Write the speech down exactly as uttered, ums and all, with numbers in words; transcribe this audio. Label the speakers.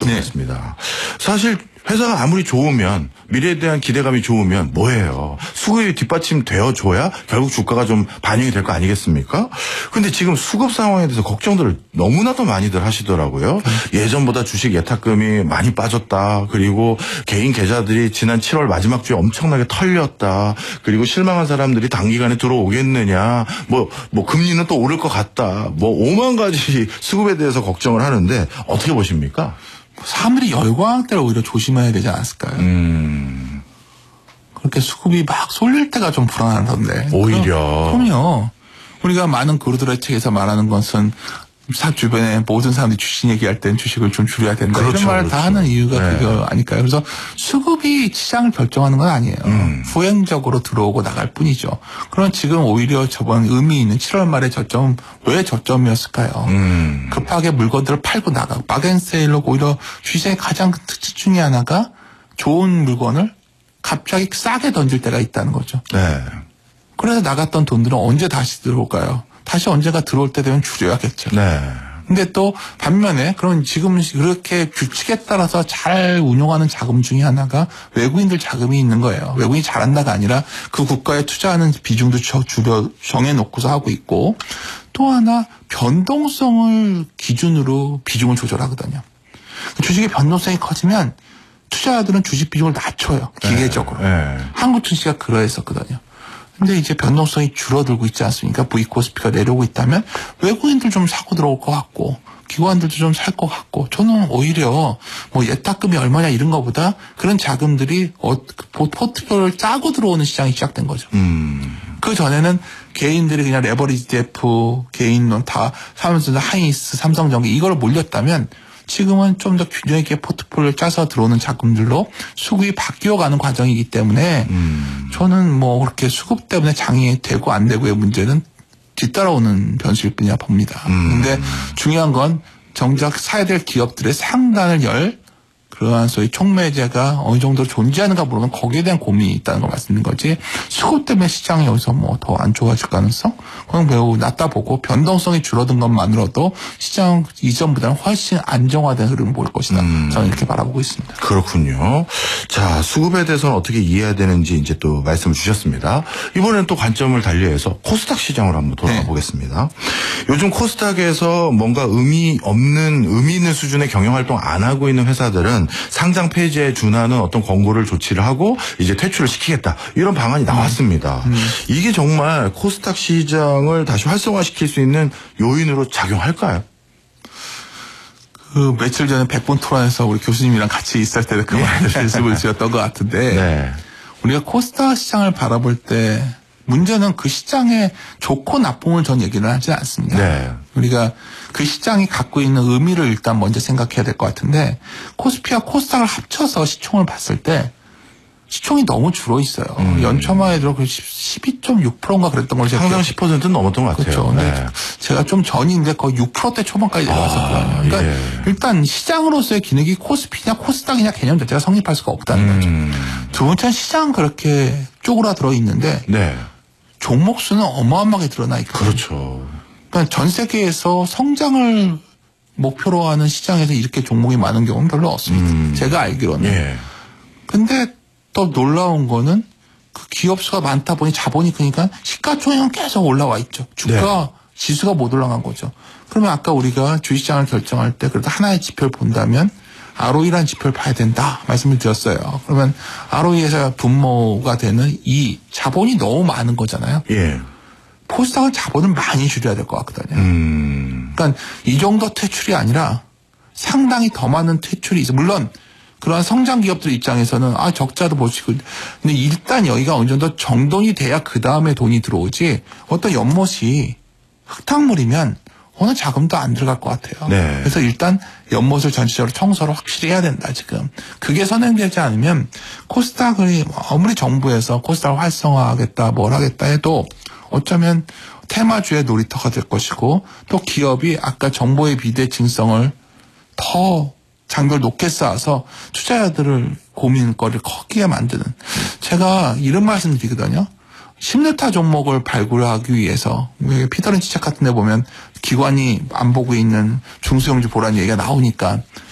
Speaker 1: 모르겠습니다. 네. 사실 회사가 아무리 좋으면 미래에 대한 기대감이 좋으면 뭐예요. 수급이 뒷받침되어 줘야 결국 주가가 좀 반영이 될 거 아니겠습니까? 근데 지금 수급 상황에 대해서 걱정들을 너무나도 많이들 하시더라고요. 음. 예전보다 주식 예탁금이 많이 빠졌다. 그리고 개인 계좌들이 지난 칠월 마지막 주에 엄청나게 털렸다. 그리고 실망한 사람들이 단기간에 들어오겠느냐. 뭐, 뭐 금리는 또 오를 것 같다. 뭐 오만 가지 수급에 대해서 걱정을 하는데 어떻게 보십니까?
Speaker 2: 사람들이 열광할 때를 오히려 조심해야 되지 않았을까요?
Speaker 1: 음.
Speaker 2: 그렇게 수급이 막 쏠릴 때가 좀 불안하던데.
Speaker 1: 오히려.
Speaker 2: 그럼, 그럼요. 우리가 많은 그루들의 책에서 말하는 것은 사 주변에 모든 사람들이 주식 얘기할 때는 주식을 좀 줄여야 된다.
Speaker 1: 그렇죠,
Speaker 2: 이런 말을
Speaker 1: 그렇죠.
Speaker 2: 다 하는 이유가
Speaker 1: 네.
Speaker 2: 그거 아닐까요? 그래서 수급이 시장을 결정하는 건 아니에요.
Speaker 1: 음.
Speaker 2: 후행적으로 들어오고 나갈 뿐이죠. 그럼 지금 오히려 저번 의미 있는 칠월 말에 저점 왜 저점이었을까요?
Speaker 1: 음.
Speaker 2: 급하게 물건들을 팔고 나가고 바겐세일로 오히려 주식의 가장 큰 특징 중에 하나가 좋은 물건을 갑자기 싸게 던질 때가 있다는 거죠.
Speaker 1: 네.
Speaker 2: 그래서 나갔던 돈들은 언제 다시 들어올까요? 다시 언제가 들어올 때 되면 줄여야겠죠.
Speaker 1: 네.
Speaker 2: 근데 또 반면에 그런 지금 그렇게 규칙에 따라서 잘 운용하는 자금 중에 하나가 외국인들 자금이 있는 거예요. 외국인이 잘한다가 아니라 그 국가에 투자하는 비중도 줄여 정해놓고서 하고 있고 또 하나 변동성을 기준으로 비중을 조절하거든요. 주식의 변동성이 커지면 투자자들은 주식 비중을 낮춰요. 기계적으로.
Speaker 1: 네. 네.
Speaker 2: 한국 증시가 그러했었거든요. 근데 이제 변동성이 줄어들고 있지 않습니까? 브이코스피가 내려오고 있다면 외국인들 좀 사고 들어올 것 같고 기관들도 좀 살 것 같고 저는 오히려 뭐 예탁금이 얼마냐 이런 것보다 그런 자금들이 어, 포트폴리오를 짜고 들어오는 시장이 시작된 거죠.
Speaker 1: 음.
Speaker 2: 그 전에는 개인들이 그냥 레버리지 디에프, 개인론 다 사면서 하이니스, 삼성전기 이걸 몰렸다면 지금은 좀 더 균형 있게 포트폴리오를 짜서 들어오는 자금들로 수급이 바뀌어가는 과정이기 때문에 음. 저는 뭐 그렇게 수급 때문에 장이 되고 안 되고의 문제는 뒤따라오는 변수일 뿐이야 봅니다. 음. 근데 중요한 건 정작 사야 될 기업들의 상단을 열 그러한 소위 촉매제가 어느 정도 존재하는가 모르면 거기에 대한 고민이 있다는 걸 말씀드린 거지 수급 때문에 시장이 여기서 뭐 더 안 좋아질 가능성? 그건 매우 낮다 보고 변동성이 줄어든 것만으로도 시장 이전보다는 훨씬 안정화된 흐름을 보일 것이다. 음. 저는 이렇게 바라보고 있습니다.
Speaker 1: 그렇군요. 자, 수급에 대해서는 어떻게 이해해야 되는지 이제 또 말씀을 주셨습니다. 이번에는 또 관점을 달리해서 코스닥 시장으로 한번 돌아가 네. 보겠습니다. 요즘 코스닥에서 뭔가 의미 없는, 의미 있는 수준의 경영활동 안 하고 있는 회사들은 상장 폐지에 준하는 어떤 권고를 조치를 하고 이제 퇴출을 시키겠다. 이런 방안이 나왔습니다. 음. 이게 정말 코스닥 시장을 다시 활성화시킬 수 있는 요인으로 작용할까요?
Speaker 2: 그 며칠 전에 백분 토론에서 우리 교수님이랑 같이 있을 때 그 말씀을 드렸던 것 같은데
Speaker 1: 네.
Speaker 2: 우리가 코스닥 시장을 바라볼 때 문제는 그 시장의 좋고 나쁨을 전 얘기를 하지 않습니다. 네. 우리가 그 시장이 갖고 있는 의미를 일단 먼저 생각해야 될 것 같은데 코스피와 코스닥을 합쳐서 시총을 봤을 때 시총이 너무 줄어 있어요. 음. 연초만에 들어 십이 점 육 퍼센트인가 그랬던 걸 제가
Speaker 1: 항상 십 퍼센트는 넘었던 것 같아요.
Speaker 2: 그렇죠.
Speaker 1: 네.
Speaker 2: 제가 좀 전인데 거의 육 퍼센트대 초반까지 내려갔었거든요. 아, 그러니까 예. 일단 시장으로서의 기능이 코스피냐 코스닥이냐 개념 자체가 성립할 수가 없다는 거죠.
Speaker 1: 음.
Speaker 2: 두 번째는 시장 그렇게 쪼그라들어 있는데
Speaker 1: 네.
Speaker 2: 종목 수는 어마어마하게 드러나 있거든요.
Speaker 1: 그렇죠.
Speaker 2: 그러니까 전 세계에서 성장을 목표로 하는 시장에서 이렇게 종목이 많은 경우는 별로 없습니다. 음. 제가 알기로는.
Speaker 1: 예.
Speaker 2: 근데 또 놀라운 거는 그 기업 수가 많다 보니 자본이 크니까 시가총액은 계속 올라와 있죠. 주가 네. 지수가 못 올라간 거죠. 그러면 아까 우리가 주식시장을 결정할 때 그래도 하나의 지표를 본다면 알오이라는 지표를 봐야 된다 말씀을 드렸어요. 그러면 알오이에서 분모가 되는 이 자본이 너무 많은 거잖아요.
Speaker 1: 예.
Speaker 2: 코스닥은 자본을 많이 줄여야 될 것 같거든요.
Speaker 1: 음.
Speaker 2: 그러니까 이 정도 퇴출이 아니라 상당히 더 많은 퇴출이 있어. 물론 그러한 성장 기업들 입장에서는 아 적자도 보시고 근데 일단 여기가 어느 정도 정돈이 돼야 그 다음에 돈이 들어오지 어떤 연못이 흙탕물이면 어느 자금도 안 들어갈 것 같아요.
Speaker 1: 네.
Speaker 2: 그래서 일단 연못을 전체적으로 청소를 확실히 해야 된다 지금. 그게 선행되지 않으면 코스닥을 아무리 정부에서 코스닥을 활성화하겠다 뭘 하겠다 해도 어쩌면 테마주의 놀이터가 될 것이고 또 기업이 아까 정보의 비대칭성을 더 장벽을 높게 쌓아서 투자자들을 고민거리를 커지게 만드는 제가 이런 말씀 드리거든요. 십루타 종목을 발굴하기 위해서 피터린치 책 같은 데 보면 기관이 안 보고 있는 중소형주 보라는 얘기가 나오니까